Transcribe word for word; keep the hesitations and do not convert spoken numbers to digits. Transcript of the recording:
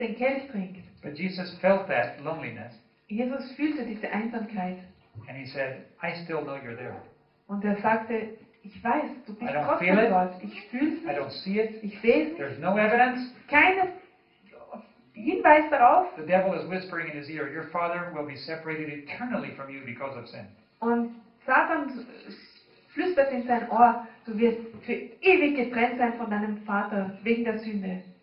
den Kelch trinkt. But Jesus felt that loneliness. Jesus fühlte diese Einsamkeit. And he said, I still know you're there. Und er sagte, ich weiß, du bist I don't trotzdem feel it. dort. Ich fühle es I don't nicht. see it. Ich sehe es nicht. There's no evidence. Kein Hinweis darauf. The devil is whispering in his ear, your father will be separated eternally from you because of sin. Und Satan flüstert in sein Ohr, du wirst für ewig getrennt sein von deinem Vater wegen der Sünde.